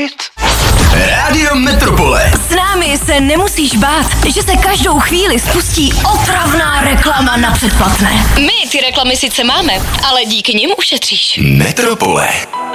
ušetřit? Rádio Metropole. S námi se nemusíš bát, že se každou chvíli spustí otravná reklama na předplatné. My ty reklamy sice máme, ale díky nim ušetříš. Metropole.